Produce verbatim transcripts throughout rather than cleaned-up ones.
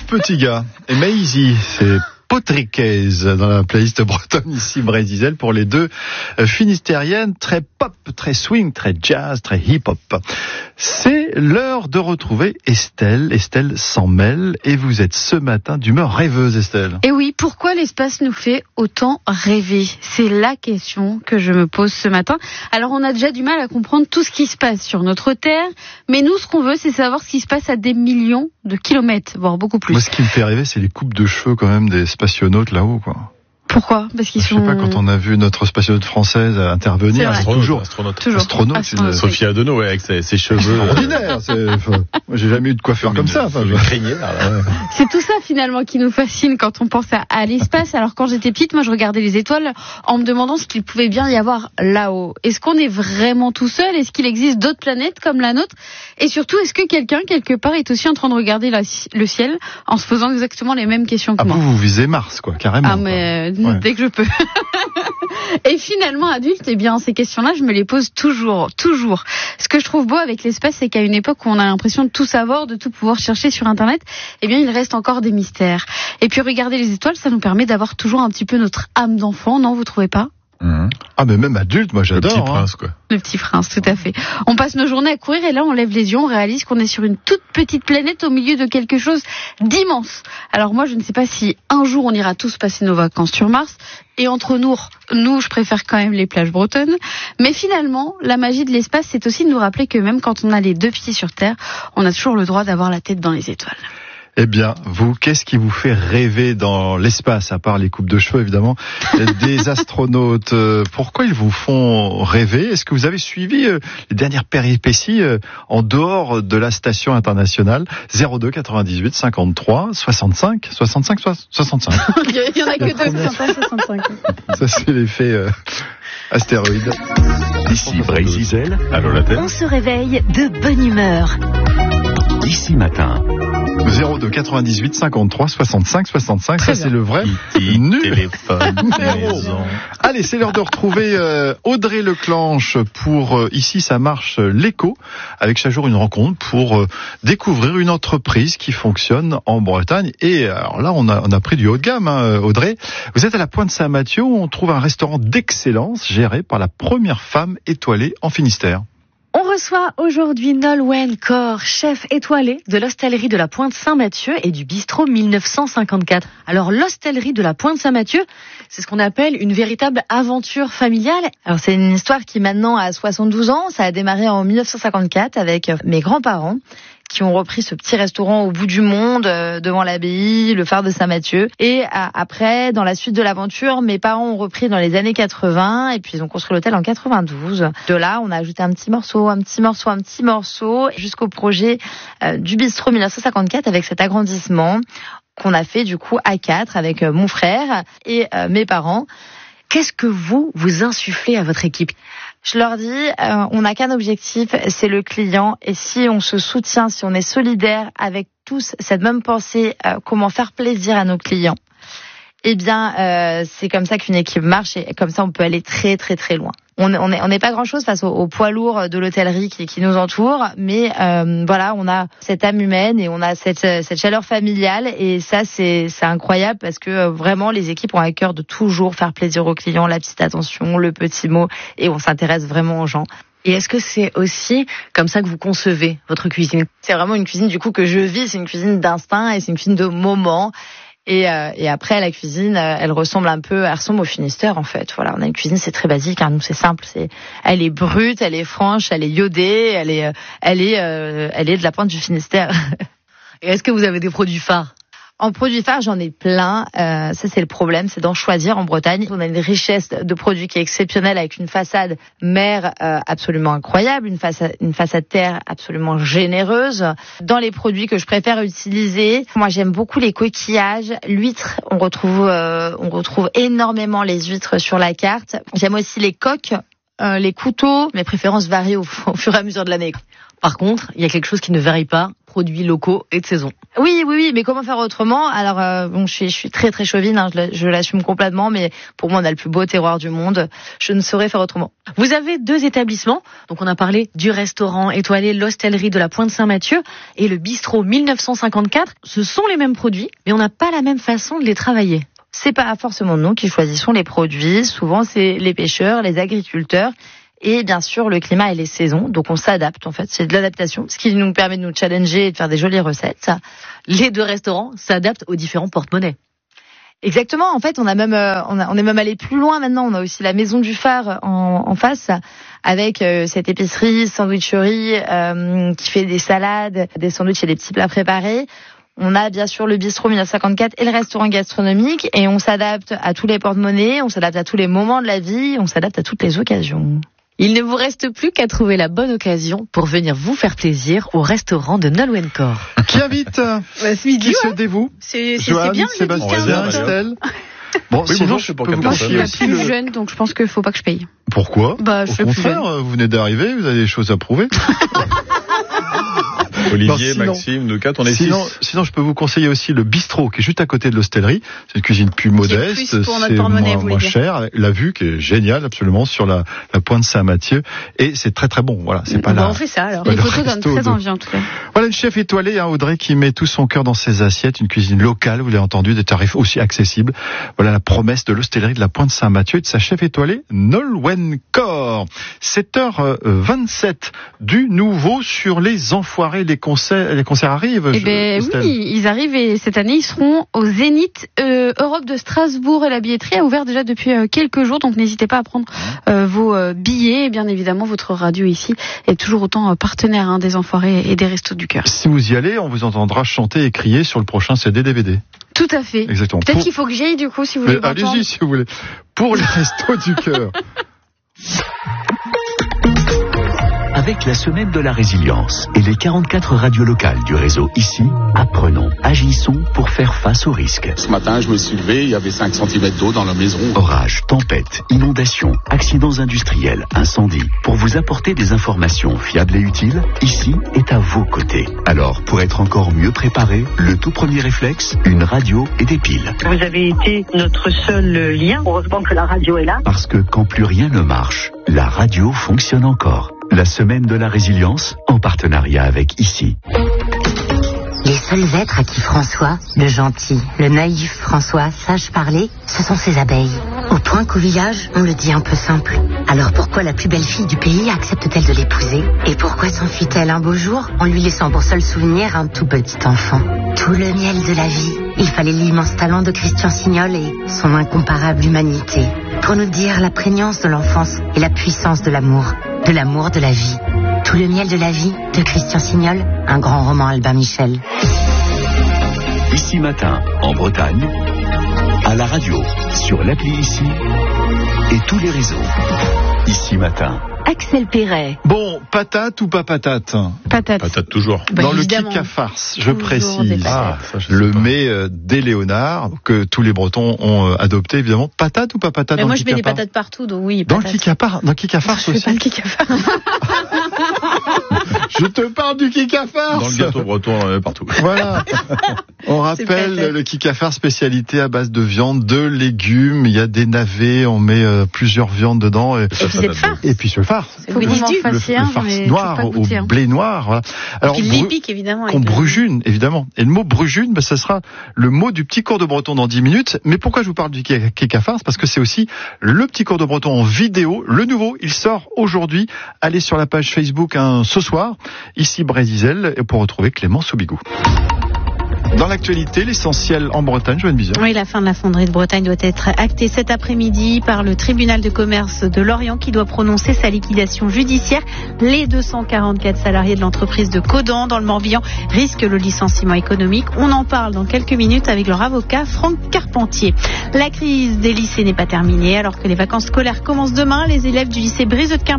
petits gars et Maisie, c'est Potriquez dans la playlist bretonne ici Brésil pour les deux finistériennes, très pop, très swing, très jazz, très hip-hop. C'est l'heure de retrouver Estelle. Estelle s'en mêle et vous êtes ce matin d'humeur rêveuse, Estelle. Et oui, pourquoi l'espace nous fait autant rêver ? C'est la question que je me pose ce matin. Alors on a déjà du mal à comprendre tout ce qui se passe sur notre Terre, mais nous ce qu'on veut c'est savoir ce qui se passe à des millions de kilomètres, voire beaucoup plus. Moi ce qui me fait rêver c'est les coupes de cheveux quand même des spationautes là-haut, quoi. Pourquoi ? Parce qu'ils je sont... sais pas, quand on a vu notre spationaute française intervenir, c'est toujours astronaute. Toujours. astronaute, astronaute. une... Sophie Adenau, ouais, avec ses, ses cheveux ordinaires. C'est... Enfin, moi, j'ai jamais eu de coiffeur comme, comme ça. Enfin, je... craignais, là, ouais. C'est tout ça finalement qui nous fascine quand on pense à, à l'espace. Alors quand j'étais petite, moi je regardais les étoiles en me demandant ce qu'il pouvait bien y avoir là-haut. Est-ce qu'on est vraiment tout seul ? Est-ce qu'il existe d'autres planètes comme la nôtre ? Et surtout, est-ce que quelqu'un quelque part est aussi en train de regarder la, le ciel en se posant exactement les mêmes questions que ah, moi ? Vous, vous visez Mars, quoi, carrément. Ah mais quoi. dès ouais. que je peux. Et finalement, adulte, eh bien, ces questions-là, je me les pose toujours, toujours. Ce que je trouve beau avec l'espace, c'est qu'à une époque où on a l'impression de tout savoir, de tout pouvoir chercher sur Internet, eh bien, il reste encore des mystères. Et puis, regarder les étoiles, ça nous permet d'avoir toujours un petit peu notre âme d'enfant, non, vous trouvez pas ? Mmh. Ah mais même adulte, moi j'adore. Le petit prince, hein. quoi. Le petit prince, tout à fait. On passe nos journées à courir et là on lève les yeux, on réalise qu'on est sur une toute petite planète au milieu de quelque chose d'immense. Alors moi je ne sais pas si un jour on ira tous passer nos vacances sur Mars. Et entre nous, nous je préfère quand même les plages bretonnes. Mais finalement, la magie de l'espace, c'est aussi de nous rappeler que même quand on a les deux pieds sur Terre, on a toujours le droit d'avoir la tête dans les étoiles. Eh bien, vous, qu'est-ce qui vous fait rêver dans l'espace, à part les coupes de cheveux, évidemment, des astronautes? Pourquoi ils vous font rêver? Est-ce que vous avez suivi les dernières péripéties en dehors de la station internationale? zéro deux quatre-vingt-dix-huit cinquante-trois soixante-cinq soixante-cinq soixante-cinq. Il y en a que deux, soixante-cinq soixante-cinq. Ça, c'est l'effet euh, astéroïde. Ici Brésil, Allô la Terre. On se réveille de bonne humeur. Ici matin. zéro deux quatre-vingt-dix-huit cinquante-trois soixante-cinq soixante-cinq. Ça, c'est le vrai nu. Téléphone, maison. Allez, c'est l'heure de retrouver euh, Audrey Leclanche pour euh, Ici ça marche euh, l'écho, avec chaque jour une rencontre pour euh, découvrir une entreprise qui fonctionne en Bretagne. Et alors là, on a, on a pris du haut de gamme, hein, Audrey. Vous êtes à la Pointe Saint-Mathieu où on trouve un restaurant d'excellence géré par la première femme étoilée en Finistère. On reçoit aujourd'hui Nolwenn Cor, chef étoilé de l'hostellerie de la Pointe Saint-Mathieu et du bistrot mille neuf cent cinquante-quatre. Alors l'hostellerie de la Pointe Saint-Mathieu, c'est ce qu'on appelle une véritable aventure familiale. Alors c'est une histoire qui maintenant a soixante-douze ans, ça a démarré en mille neuf cent cinquante-quatre avec mes grands-parents qui ont repris ce petit restaurant au bout du monde, euh, devant l'abbaye, le phare de Saint-Mathieu. Et à, après, dans la suite de l'aventure, mes parents ont repris dans les années quatre-vingts, et puis ils ont construit l'hôtel en quatre-vingt-douze. De là, on a ajouté un petit morceau, un petit morceau, un petit morceau, jusqu'au projet euh, du bistrot mille neuf cent cinquante-quatre, avec cet agrandissement qu'on a fait du coup à quatre, avec euh, mon frère et euh, mes parents. Qu'est-ce que vous, vous insufflez à votre équipe ? Je leur dis, euh, on n'a qu'un objectif, c'est le client. Et si on se soutient, si on est solidaire avec tous cette même pensée, euh, comment faire plaisir à nos clients, eh bien, euh, c'est comme ça qu'une équipe marche et comme ça, on peut aller très, très, très loin. On n'est on est, on est pas grand-chose face au, au poids lourd de l'hôtellerie qui, qui nous entoure, mais euh, voilà, on a cette âme humaine et on a cette, cette chaleur familiale et ça, c'est, c'est incroyable parce que euh, vraiment, les équipes ont à cœur de toujours faire plaisir aux clients, la petite attention, le petit mot, et on s'intéresse vraiment aux gens. Et est-ce que c'est aussi comme ça que vous concevez votre cuisine ? C'est vraiment une cuisine du coup que je vis, c'est une cuisine d'instinct et c'est une cuisine de moment. Et, euh, et après, la cuisine, euh, elle ressemble un peu, elle ressemble au Finistère, en fait. Voilà, on a une cuisine, c'est très basique, hein, nous, c'est simple. C'est, elle est brute, elle est franche, elle est iodée, elle est, euh, elle est, euh, elle est de la pointe du Finistère. Et est-ce que vous avez des produits phares ? En produits phares, j'en ai plein. Euh, ça, c'est le problème, c'est d'en choisir en Bretagne. On a une richesse de produits qui est exceptionnelle, avec une façade mer euh, absolument incroyable, une façade, une façade terre absolument généreuse. Dans les produits que je préfère utiliser, moi, j'aime beaucoup les coquillages, l'huître. On retrouve, euh, on retrouve énormément les huîtres sur la carte. J'aime aussi les coques, euh, les couteaux. Mes préférences varient au, au fur et à mesure de l'année. Par contre, il y a quelque chose qui ne varie pas, produits locaux et de saison. Oui, oui, oui, mais comment faire autrement? Alors, euh, bon, je suis, je suis très, très chauvine, hein, je, je l'assume complètement, mais pour moi, on a le plus beau terroir du monde. Je ne saurais faire autrement. Vous avez deux établissements. Donc, on a parlé du restaurant étoilé, l'hostellerie de la Pointe Saint-Mathieu et le bistrot mille neuf cent cinquante-quatre. Ce sont les mêmes produits, mais on n'a pas la même façon de les travailler. C'est pas forcément nous qui choisissons les produits. Souvent, c'est les pêcheurs, les agriculteurs. Et bien sûr, le climat et les saisons. Donc, on s'adapte, en fait. C'est de l'adaptation, ce qui nous permet de nous challenger et de faire des jolies recettes. Les deux restaurants s'adaptent aux différents porte-monnaies. Exactement. En fait, on a même, euh, on, a, on est même allé plus loin maintenant. On a aussi la Maison du Phare en, en face, avec euh, cette épicerie, sandwicherie, euh, qui fait des salades, des sandwichs et des petits plats préparés. On a bien sûr le bistrot mille neuf cent cinquante-quatre et le restaurant gastronomique. Et on s'adapte à tous les porte-monnaies, on s'adapte à tous les moments de la vie, on s'adapte à toutes les occasions. Il ne vous reste plus qu'à trouver la bonne occasion pour venir vous faire plaisir au restaurant de Nolwenn Cor. Qui invite? Bah, ce midi, Qui ouais. se dévoue? C'est, c'est, Joanne, c'est bien, Sébastien, Estelle. Bon, Oui, sinon, bonjour, je c'est pour peux vous quelle confier personne Je suis aussi la plus le... jeune, donc je pense qu'il faut pas que je paye. Pourquoi? Bah, je Au suis plus contraire, jeune. vous venez d'arriver, vous avez des choses à prouver. Olivier, Non, sinon- Maxime, nous quatre, on est Sinon, six. sinon, je peux vous conseiller aussi le bistrot qui est juste à côté de l'hostellerie. C'est une cuisine plus modeste, plus pour notre c'est porte-monnaie, moins, vous voulez moins dire. cher. avec La vue qui est géniale, absolument, sur la, la pointe Saint-Mathieu. Et c'est très très bon. Voilà, c'est pas Bah, là. on fait ça alors. pas Les le photos donnent resto très de- envie en tout cas. Voilà une chef étoilée, hein, Audrey, qui met tout son cœur dans ses assiettes. Une cuisine locale, vous l'avez entendu, des tarifs aussi accessibles. Voilà la promesse de l'hostellerie de la pointe Saint-Mathieu et de sa chef étoilée, Nolwenn Cor. sept heures vingt-sept, du nouveau sur les enfoirés. Les concerts, les concerts arrivent. Eh je- ben Estelle. oui, ils arrivent et cette année ils seront au Zénith euh, Europe de Strasbourg et la billetterie a ouvert déjà depuis euh, quelques jours, donc n'hésitez pas à prendre euh, vos euh, billets et bien évidemment votre radio ici est toujours autant euh, partenaire hein, des enfoirés et des restos du cœur. Si vous y allez, on vous entendra chanter et crier sur le prochain C D D V D. Tout à fait. Exactement. Peut-être Pour- qu'il faut que j'y aille du coup si vous voulez Mais m'entendre. allez-y si vous voulez. Pour les restos du cœur. Avec la semaine de la résilience et les quarante-quatre radios locales du réseau ici, apprenons, agissons pour faire face aux risques. Ce matin, je me suis levé, il y avait cinq centimètres d'eau dans la maison. Orages, tempêtes, inondations, accidents industriels, incendies. Pour vous apporter des informations fiables et utiles, ici est à vos côtés. Alors, pour être encore mieux préparé, le tout premier réflexe, une radio et des piles. Vous avez été notre seul lien. Heureusement que la radio est là. Parce que quand plus rien ne marche, la radio fonctionne encore. La semaine de la résilience, en partenariat avec ici. Les seuls êtres à qui François, le gentil, le naïf François, sache parler, ce sont ses abeilles. Au point qu'au village, on le dit un peu simple. Alors pourquoi la plus belle fille du pays accepte-t-elle de l'épouser? Et pourquoi s'enfuit-elle un beau jour en lui laissant pour seul souvenir un tout petit enfant? Tout le miel de la vie. Il fallait l'immense talent de Christian Signol et son incomparable humanité pour nous dire la prégnance de l'enfance et la puissance de l'amour, de l'amour de la vie. Tout le miel de la vie de Christian Signol, un grand roman Albin Michel. Ici matin, en Bretagne, à la radio, sur l'appli ici et tous les réseaux. Ici matin. Axel Perret. Bon, patate ou pas patate? Patate. Patate toujours. Bah, Dans le évidemment. kick à farce, je Toujours des précise. patates. Ah, ça, je sais Le pas. mets euh, des Léonard, que tous les Bretons ont euh, adopté évidemment. Patate ou pas patate Mais dans moi le je mets kick à des farce? patates partout, donc oui. Dans le patates. kick à farce, dans le kick à farce Je fais pas aussi. le kick à farce. Je te parle du kick à farce. Dans le gâteau breton, on en avait partout. Voilà. On rappelle peut-être. le kick à farce, spécialité à base de viande, de légumes. Il y a des navets, on met euh, plusieurs viandes dedans. Et, Et puis c'est le farce. et puis sur le farce. Faut que vous m'en Le, fassiez le un, farce mais je noir peux pas au goûter, hein. blé noir. Voilà. Et puis bru- l'épique évidemment. qu'on avec le- brujune, évidemment. Et le mot brujune, ben, ce sera le mot du petit cours de breton dans dix minutes. Mais pourquoi je vous parle du kick à farce? Parce que c'est aussi le petit cours de breton en vidéo. Le nouveau, il sort aujourd'hui. Allez sur la page Facebook hein, ce soir, ici Brézizel, et pour retrouver Clément Soubigou. Dans l'actualité, l'essentiel en Bretagne, Joanne Bizet. Oui, la fin de la fonderie de Bretagne doit être actée cet après-midi par le tribunal de commerce de Lorient qui doit prononcer sa liquidation judiciaire. Les deux cent quarante-quatre salariés de l'entreprise de Codan dans le Morbihan risquent le licenciement économique. On en parle dans quelques minutes avec leur avocat Franck Carpentier. La crise des lycées n'est pas terminée. Alors que les vacances scolaires commencent demain, les élèves du lycée Briseux de Quimper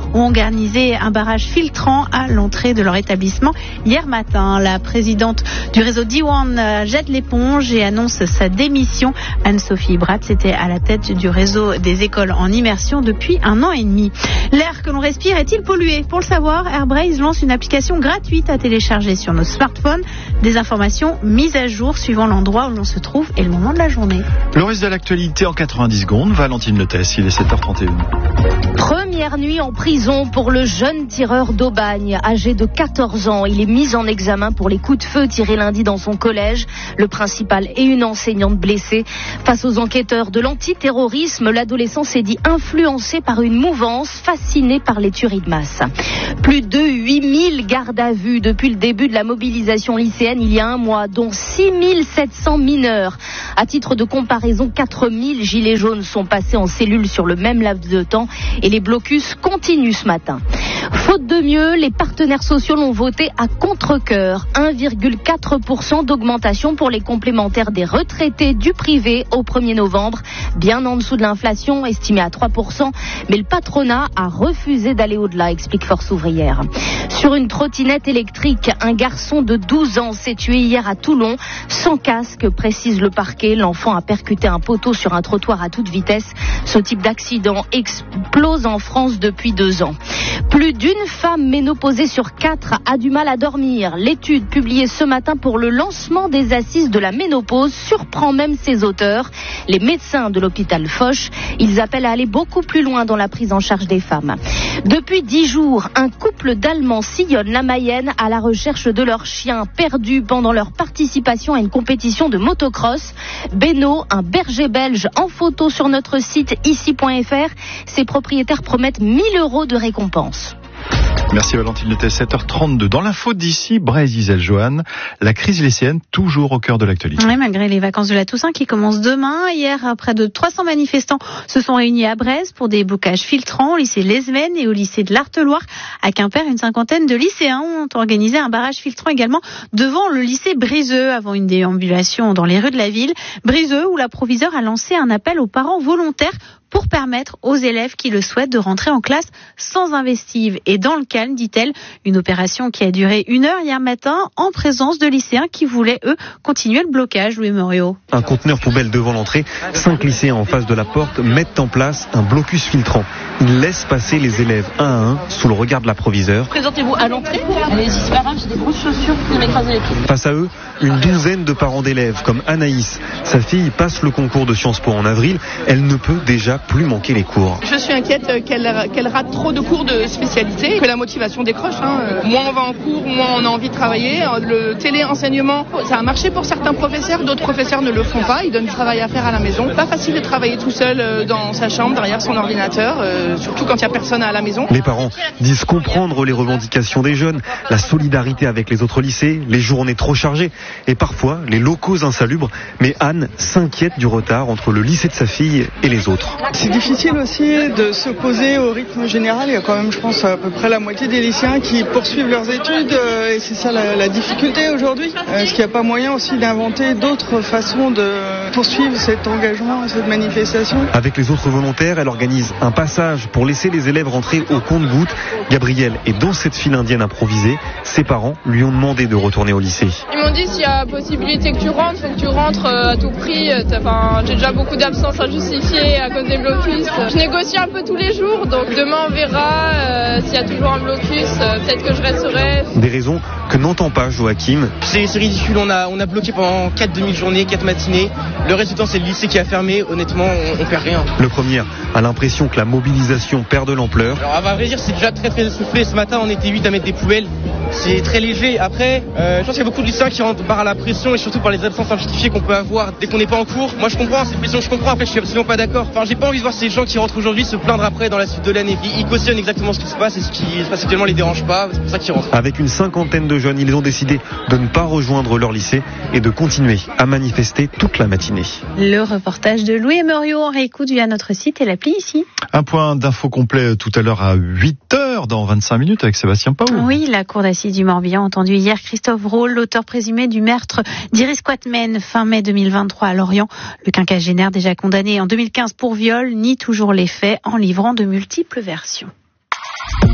ont organisé un barrage filtrant à l'entrée de leur établissement hier matin. La présidente du réseau Diwan jette l'éponge et annonce sa démission. Anne-Sophie Bratz était à la tête du réseau des écoles en immersion depuis un an et demi. L'air que l'on respire est-il pollué ? Pour le savoir, Airbraze lance une application gratuite à télécharger sur nos smartphones. Des informations mises à jour suivant l'endroit où l'on se trouve et le moment de la journée. Le reste de l'actualité en quatre-vingt-dix secondes. Valentine Letès, il est sept heures trente et une. Première nuit en prison pour le jeune tireur d'Aubagne, âgé de quatorze ans. Il est mis en examen pour les coups de feu tirés lundi dans son collège. Le principal et une enseignante blessée. Face aux enquêteurs de l'antiterrorisme, l'adolescent s'est dit influencé par une mouvance, fasciné par les tueries de masse. Plus de huit mille gardes à vue depuis le début de la mobilisation lycéenne il y a un mois, dont six mille sept cents mineurs. À titre de comparaison, quatre mille gilets jaunes sont passés en cellule sur le même laps de temps et les blocus continuent ce matin. Faute de mieux, les partenaires sociaux l'ont voté à contre-cœur. un virgule quatre pour cent d'augmentation pour les complémentaires des retraités du privé au premier novembre, bien en dessous de l'inflation estimée à trois pour cent. Mais le patronat a refusé d'aller au-delà, explique Force ouvrière. Sur une trottinette électrique, un garçon de douze ans s'est tué hier à Toulon. Sans casque, précise le parquet. L'enfant a percuté un poteau sur un trottoir à toute vitesse. Ce type d'accident explose en France depuis deux ans. Plus d'une femme ménopausée sur quatre a du mal à dormir. L'étude publiée ce matin pour le lancement des assises de la ménopause surprend même ses auteurs. Les médecins de l'hôpital Foch, ils appellent à aller beaucoup plus loin dans la prise en charge des femmes. Depuis dix jours, un couple d'Allemands sillonne la Mayenne à la recherche de leur chien perdu pendant leur participation à une compétition de motocross. Beno, un berger belge en photo sur notre site ici point f r. Ses propriétaires promettent mille euros de récompense. Merci Valentine Letès, sept heures trente-deux. Dans l'info d'ici, Braise Isel Johan, la crise lycéenne toujours au cœur de l'actualité. Oui, malgré les vacances de la Toussaint qui commencent demain. Hier, près de trois cents manifestants se sont réunis à Braise pour des blocages filtrants au lycée Lesmen et au lycée de l'Arteloire. À Quimper, une cinquantaine de lycéens ont organisé un barrage filtrant également devant le lycée Briseux avant une déambulation dans les rues de la ville. Briseux, où la proviseure a lancé un appel aux parents volontaires pour permettre aux élèves qui le souhaitent de rentrer en classe sans investive et dans le calme, dit-elle. Une opération qui a duré une heure hier matin en présence de lycéens qui voulaient, eux, continuer le blocage. Louis Morio. Un conteneur poubelle devant l'entrée. Cinq lycéens en face de la porte mettent en place un blocus filtrant. Ils laissent passer les élèves un à un sous le regard de la proviseure. Présentez-vous à l'entrée. Allez-y, c'est pas grave, j'ai des grosses chaussures qui m'écrasent les pieds. Face à eux, une douzaine de parents d'élèves comme Anaïs. Sa fille passe le concours de Sciences Po en avril. Elle ne peut déjà plus manquer les cours. Je suis inquiète qu'elle, qu'elle rate trop de cours de spécialité, que la motivation décroche. Hein. Moins on va en cours, moins on a envie de travailler. Le téléenseignement, ça a marché pour certains professeurs, d'autres professeurs ne le font pas. Ils donnent du travail à faire à la maison. Pas facile de travailler tout seul dans sa chambre, derrière son ordinateur, euh, surtout quand il n'y a personne à la maison. Les parents disent comprendre les revendications des jeunes, la solidarité avec les autres lycées, les journées trop chargées et parfois les locaux insalubres. Mais Anne s'inquiète du retard entre le lycée de sa fille et les autres. C'est difficile aussi de s'opposer au rythme général. Il y a quand même, je pense, à peu près la moitié des lycéens qui poursuivent leurs études euh, et c'est ça la, la difficulté aujourd'hui. Est-ce qu'il n'y a pas moyen aussi d'inventer d'autres façons de poursuivre cet engagement, cette manifestation ? Avec les autres volontaires, elle organise un passage pour laisser les élèves rentrer au compte-gouttes. Gabriel est dans cette file indienne improvisée. Ses parents lui ont demandé de retourner au lycée. Ils m'ont dit s'il y a possibilité que tu rentres, faut que tu rentres à tout prix. Enfin, j'ai déjà beaucoup d'absences à justifier à cause des blocus. Je négocie un peu tous les jours, donc demain on verra euh, s'il y a toujours un blocus, euh, peut-être que je resterai. Des raisons que n'entend pas Joachim. C'est, c'est ridicule, on a, on a bloqué pendant quatre demi-journées, quatre matinées. Le reste du temps c'est le lycée qui a fermé, honnêtement on, on perd rien. Le premier a l'impression que la mobilisation perd de l'ampleur. Alors à vrai dire c'est déjà très très essoufflé. Ce matin on était huit à mettre des poubelles. C'est très léger. Après, euh, je pense qu'il y a beaucoup de lycéens qui rentrent par la pression et surtout par les absences injustifiées qu'on peut avoir dès qu'on n'est pas en cours. Moi je comprends, cette pression je comprends, après je suis absolument pas d'accord. Enfin j'ai pas envie de voir ces gens qui rentrent aujourd'hui se plaindre après dans la suite de l'année. Ils, ils cautionnent exactement ce qui se passe et ce qui se passe actuellement les dérange pas, c'est pour ça qu'ils rentrent. Avec une cinquantaine de jeunes, ils ont décidé de ne pas rejoindre leur lycée et de continuer à manifester toute la matinée. Le reportage de Louis Morio, on réécoute via notre site et l'appli ici. Un point d'info complet tout à l'heure à huit heures dans vingt-cinq minutes avec Sébastien Pau. Oui, la cour d'assises du Morbihan a entendu hier Christophe Brault, l'auteur présumé du meurtre d'Iris Quatmen fin mai deux mille vingt-trois à Lorient. Le quinquagénaire déjà condamné en deux mille quinze pour viol nie toujours les faits en livrant de multiples versions.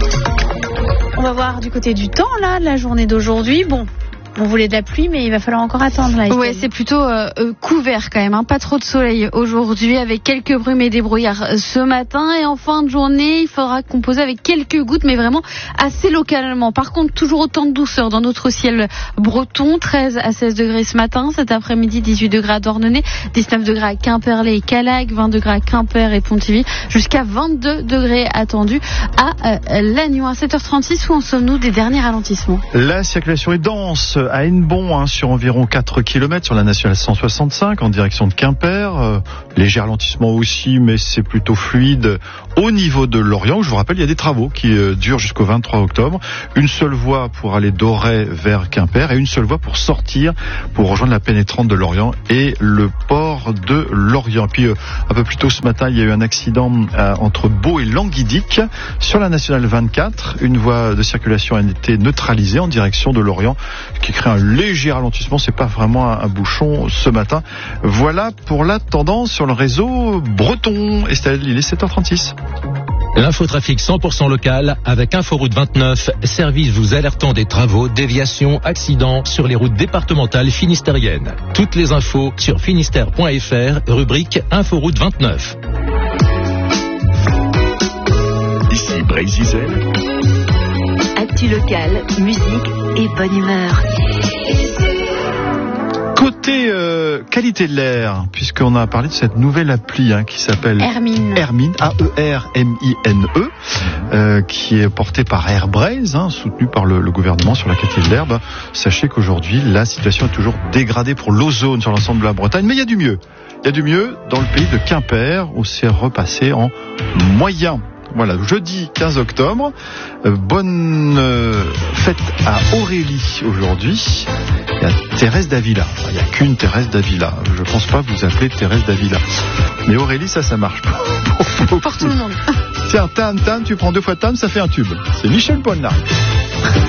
On va voir du côté du temps, là, de la journée d'aujourd'hui. Bon. On voulait de la pluie, mais il va falloir encore attendre. Là, ouais, c'est plutôt euh, euh, couvert quand même, hein. Pas trop de soleil aujourd'hui, avec quelques brumes et des brouillards ce matin. Et en fin de journée, il faudra composer avec quelques gouttes, mais vraiment assez localement. Par contre, toujours autant de douceur dans notre ciel breton. treize à seize degrés ce matin. Cet après-midi, dix-huit degrés à Dornenay, dix-neuf degrés à Quimperlé et Calague, vingt degrés à Quimper et Pontivy, jusqu'à vingt-deux degrés attendus à euh, Lannion. À sept heures trente-six, où en sommes-nous des derniers ralentissements? La circulation est dense à Hennebont, hein, sur environ quatre kilomètres sur la nationale cent soixante-cinq en direction de Quimper. Euh, léger ralentissement aussi, mais c'est plutôt fluide au niveau de Lorient. Je vous rappelle, il y a des travaux qui euh, durent jusqu'au vingt-trois octobre. Une seule voie pour aller d'Auray vers Quimper et une seule voie pour sortir, pour rejoindre la pénétrante de Lorient et le port de Lorient. Puis euh, un peu plus tôt ce matin, il y a eu un accident euh, entre Beau et Languidic sur la nationale vingt-quatre. Une voie de circulation a été neutralisée en direction de Lorient, qui crée un léger ralentissement. C'est pas vraiment un, un bouchon ce matin. Voilà pour la tendance sur le réseau breton. Estelle, il est sept heures trente-six. L'infotrafic cent pour cent local avec Inforoute vingt-neuf, service vous alertant des travaux, déviations, accidents sur les routes départementales finistériennes. Toutes les infos sur finistère point f r, rubrique Inforoute vingt-neuf. Ici Brésil. Actu local, musique et bonne humeur. Côté euh, qualité de l'air, puisqu'on a parlé de cette nouvelle appli hein, qui s'appelle Hermine, Hermine, A E R M I N E, euh, qui est portée par Airbraze, hein, soutenue par le, le gouvernement sur la qualité de l'air. Bah, sachez qu'aujourd'hui, la situation est toujours dégradée pour l'ozone sur l'ensemble de la Bretagne, mais il y a du mieux. Il y a du mieux dans le pays de Quimper, où c'est repassé en moyen. Voilà, jeudi quinze octobre. Euh, bonne euh, fête à Aurélie aujourd'hui. Il y a Thérèse d'Avila. Il n'y a qu'une Thérèse d'Avila. Je ne pense pas vous appeler Thérèse d'Avila. Mais Aurélie, ça, ça marche pour, pour, pour tout le monde. Tiens, Tan, Tan, tu prends deux fois Tan, ça fait un tube. C'est Michel Polnareff.